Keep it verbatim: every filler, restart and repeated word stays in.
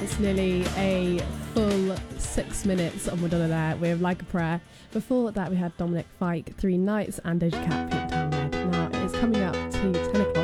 It's nearly a full six minutes of Madonna there with Like a Prayer. Before that we had Dominic Fike, Three Nights, and Doja Cat, Pink Town Red. Now it's coming up to ten o'clock